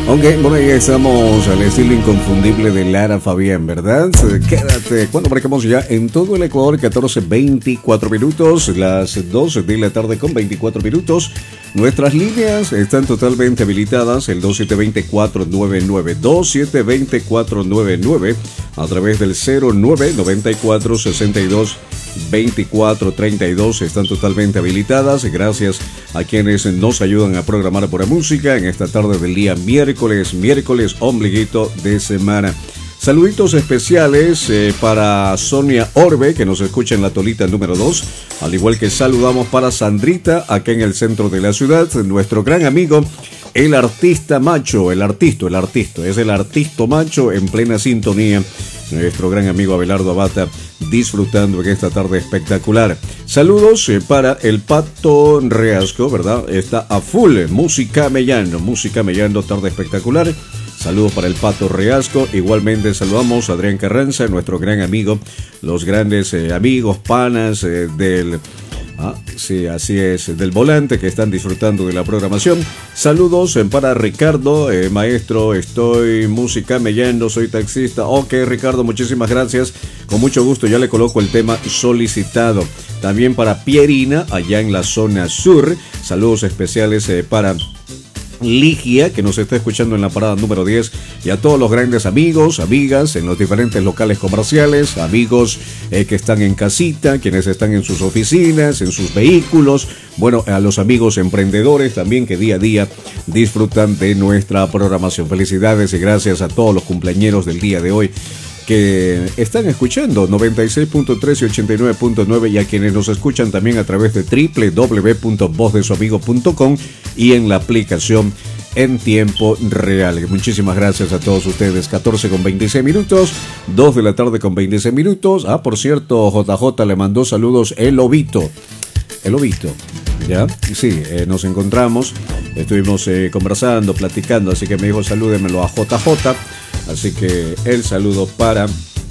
Ok, bueno, ahí estamos al estilo inconfundible de Lara Fabián, ¿verdad? Quédate, cuando marcamos ya en todo el Ecuador, 14:24 minutos, las 12 de la tarde con 24 minutos. Nuestras líneas están totalmente habilitadas, el 2720-499, 2720-499, a través del 0994-62-2432, están totalmente habilitadas, gracias a quienes nos ayudan a programar pura música en esta tarde del día miércoles ombliguito de semana. Saluditos especiales para Sonia Orbe, que nos escucha en la Tolita número 2, al igual que saludamos para Sandrita, acá en el centro de la ciudad, nuestro gran amigo, el artista macho, es el artista macho en plena sintonía, nuestro gran amigo Abelardo Abata, disfrutando en esta tarde espectacular. Saludos para el Pato Reasco, ¿verdad? Está a full, música mellando, tarde espectacular. Saludos para el Pato Reasco. Igualmente saludamos a Adrián Carranza, nuestro gran amigo, los grandes amigos, panas del... sí, así es, del volante, que están disfrutando de la programación. Saludos para Ricardo, maestro, estoy música mellando, soy taxista. Ok, Ricardo, muchísimas gracias. Con mucho gusto ya le coloco el tema solicitado. También para Pierina, allá en la zona sur. Saludos especiales para Ligia, que nos está escuchando en la parada número 10, y a todos los grandes amigos, amigas en los diferentes locales comerciales, amigos que están en casita, quienes están en sus oficinas, en sus vehículos, bueno, a los amigos emprendedores también que día a día disfrutan de nuestra programación. Felicidades y gracias a todos los cumpleañeros del día de hoy que están escuchando 96.3 y 89.9, y a quienes nos escuchan también a través de www.vozdesuamigo.com y en la aplicación en tiempo real. Muchísimas gracias a todos ustedes. 14:26 minutos, 2 de la tarde con 26 minutos. Por cierto, JJ le mandó saludos el Lobito, ¿ya? Sí, nos encontramos, estuvimos conversando, platicando, así que me dijo salúdemelo a JJ. Así que el saludo para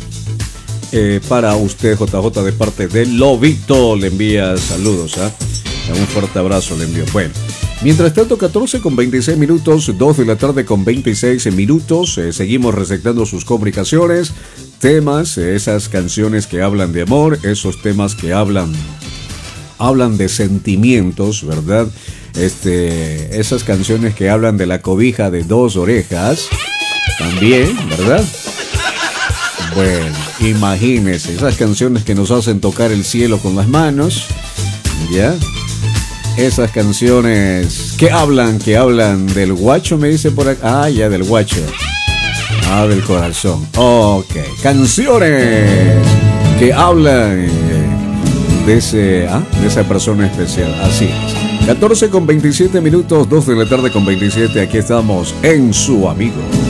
usted, JJ, de parte del Lobito. Le envía saludos, un fuerte abrazo le envío. Bueno, mientras tanto, 14:26 minutos, 2 de la tarde con 26 minutos. Seguimos recetando sus comunicaciones, temas, esas canciones que hablan de amor, esos temas que hablan de sentimientos, ¿verdad? Esas canciones que hablan de la cobija de dos orejas. También, ¿verdad? Bueno, imagínense, esas canciones que nos hacen tocar el cielo con las manos, ¿ya? Esas canciones que hablan del guacho, me dice por acá. Ya, del guacho. Del corazón. Ok, canciones que hablan de esa persona especial. Así es. 14:27 minutos, 2 de la tarde con 27. Aquí estamos en Su Amigo.